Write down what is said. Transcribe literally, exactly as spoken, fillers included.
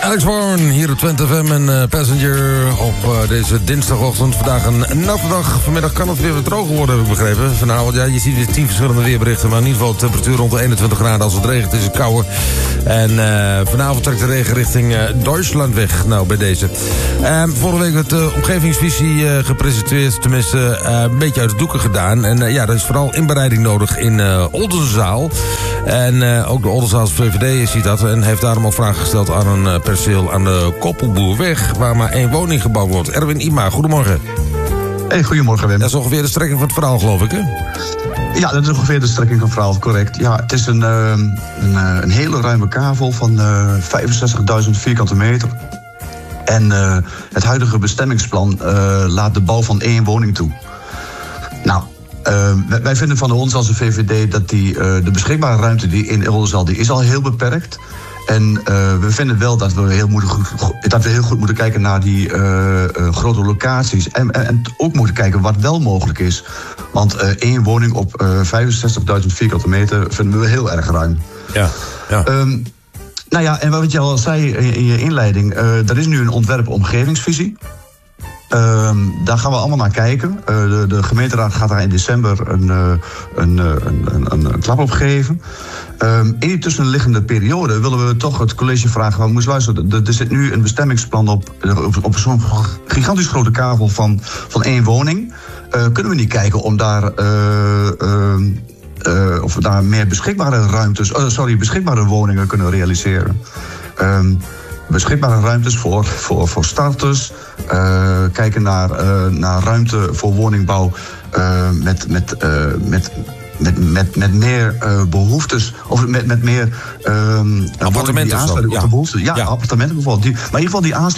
Alex Warren hier op Twente F M en uh, Passenger op uh, deze dinsdagochtend. Vandaag een natte dag. Vanmiddag kan het weer wat droger worden, heb ik begrepen. Vanavond, ja, je ziet weer tien verschillende weerberichten. Maar in ieder geval temperatuur rond de eenentwintig graden. Als het regent is het kouder. En uh, vanavond trekt de regen richting uh, Duitsland weg. Nou, bij deze. Uh, vorige week werd de omgevingsvisie uh, gepresenteerd. Tenminste, uh, een beetje uit de doeken gedaan. En uh, ja, er is vooral inbereiding nodig in uh, Oldenzaal. En uh, ook de Oldenzaalse V V D ziet dat. En heeft daarom ook vragen gesteld aan een uh, perceel aan de Koppelboerweg, waar maar één woning gebouwd wordt. Erwin Ima, goedemorgen. Hey, goedemorgen Wim. Dat is ongeveer de strekking van het verhaal, geloof ik, hè? Ja, dat is ongeveer de strekking van het verhaal, correct. Ja, het is een, uh, een, uh, een hele ruime kavel van uh, vijfenzestigduizend vierkante meter. En uh, het huidige bestemmingsplan uh, laat de bouw van één woning toe. Nou, Uh, wij vinden van ons als V V D dat die, uh, de beschikbare ruimte die in Oldenzaal die is al heel beperkt. En uh, we vinden wel dat we heel, moeten goed, dat we heel goed moeten kijken naar die uh, uh, grote locaties. En, en, en ook moeten kijken wat wel mogelijk is. Want uh, één woning op uh, vijfenzestigduizend vierkante meter vinden we heel erg ruim. Ja, ja. Um, nou ja, en wat je al zei in, in je inleiding, uh, er is nu een ontwerp omgevingsvisie. Um, daar gaan we allemaal naar kijken. Uh, de, de gemeenteraad gaat daar in december een, uh, een, uh, een, een, een, een klap op geven. Um, in die tussenliggende periode willen we toch het college vragen van, moest luisteren, er, er zit nu een bestemmingsplan op, op, op zo'n gigantisch grote kavel van, van één woning. Uh, kunnen we niet kijken om daar, uh, uh, uh, of we daar meer beschikbare ruimtes, uh, sorry, beschikbare woningen kunnen realiseren? Um, Beschikbare ruimtes voor, voor, voor starters. Uh, kijken naar, uh, naar ruimte voor woningbouw uh, met, met, uh, met, met, met, met meer uh, behoeftes. Of met, met meer uh, appartementen. Die aansluiten op de behoeften. Ja, ja, appartementen bijvoorbeeld. Die, maar in ieder geval die aansluiten